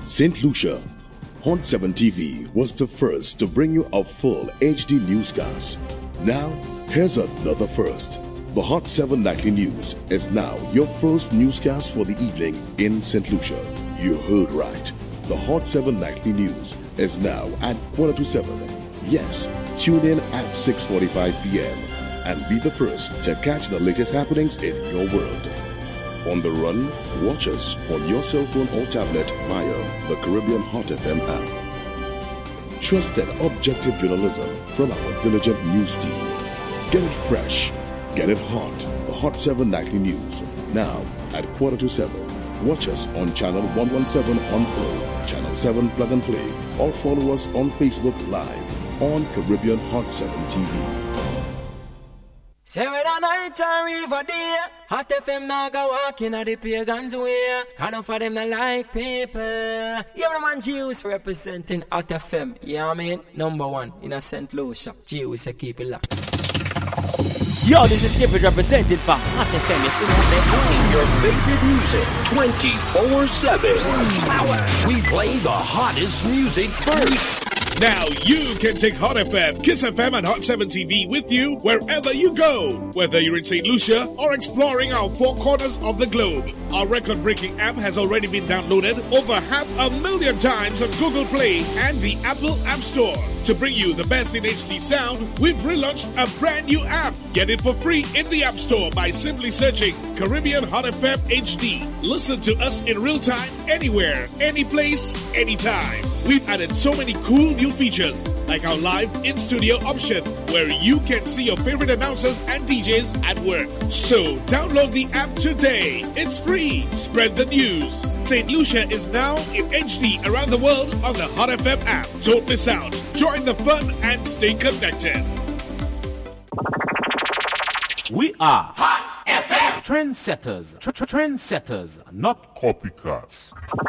St. Lucia. Hot 7 TV was the first to bring you a full HD newscast. Now, here's another first. The Hot 7 Nightly News is now your first newscast for the evening in St. Lucia. You heard right. The Hot 7 Nightly News is now at 7:15. Yes, tune in at 6:45 p.m. and be the first to catch the latest happenings in your world. On the run, watch us on your cell phone or tablet via the Caribbean Hot FM app. Trusted objective journalism from our diligent news team. Get it fresh, get it hot. The Hot 7 Nightly News, now at 7:15. Watch us on channel 117 on Flow, channel 7 Plug and Play, or follow us on Facebook Live on Caribbean Hot 7 TV. Say whether night or river day, Hot FM now go walking at the pagans way. Enough of them not like people. Yeah, man, Jews representing Hot FM. You know what I mean? Number one in a St. Lucia. Jews say keep it locked. Yo, this is Skipper representing for Hot FM. You see what I say? Your favorite music 24/7. We play the hottest music first. Now you can take Hot FM, Kiss FM, and Hot 7 TV with you wherever you go. Whether you're in St. Lucia or exploring our four corners of the globe. Our record-breaking app has already been downloaded over 500,000 times on Google Play and the Apple App Store. To bring you the best in HD sound, we've relaunched a brand new app. Get it for free in the App Store by simply searching Caribbean Hot FM HD. Listen to us in real time, anywhere, any place, anytime. We've added so many cool new features, like our live in-studio option, where you can see your favorite announcers and DJs at work. So download the app today. It's free. Spread the news. St. Lucia is now in HD around the world on the Hot FM app. Don't miss out. Join the fun and stay connected. We are Hot FM. Trendsetters. Trendsetters, not copycats.